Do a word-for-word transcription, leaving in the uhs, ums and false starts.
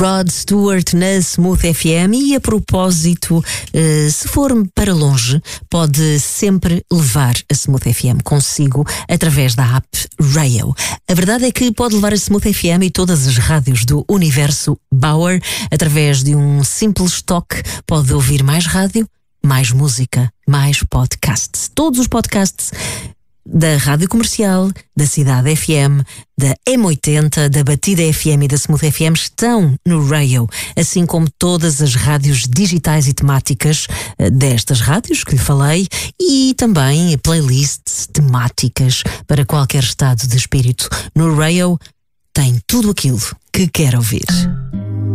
Rod Stewart na Smooth F M. E a propósito, eh, se for para longe, pode sempre levar a Smooth F M consigo através da app Rayo. A verdade é que pode levar a Smooth F M e todas as rádios do universo Bauer através de um simples toque. Pode ouvir mais rádio, mais música, mais podcasts. Todos os podcasts da Rádio Comercial, da Cidade F M, da M oitenta, da Batida F M e da Smooth F M estão no Rayo, assim como todas as rádios digitais e temáticas destas rádios que lhe falei, e também playlists temáticas para qualquer estado de espírito. No Rayo tem tudo aquilo que quer ouvir.